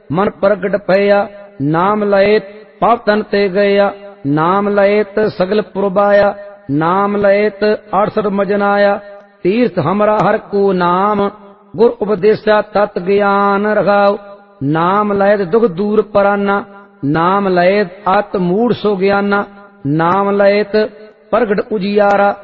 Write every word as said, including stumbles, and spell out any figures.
मन प्रगट भया। नाम लयत पाप तन ते गया। नाम लयत सगल पुरबाया। नाम लयत अड़सठ मजनाया। तीर्थ हमरा हर को नाम गुर उपदेशा तत् ज्ञान रखाओ। नाम लयत दुख दूर पराना। नाम लयत आत मूढ़ सो ज्ञाना। नाम लयत प्रगट उजियारा।